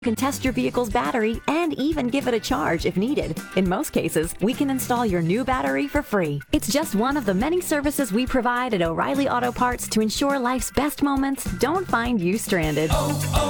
can test your vehicle's battery and even give it a charge if needed. In most cases, we can install your new battery for free. It's just one of the many services we provide at O'Reilly Auto Parts to ensure life's best moments don't find you stranded.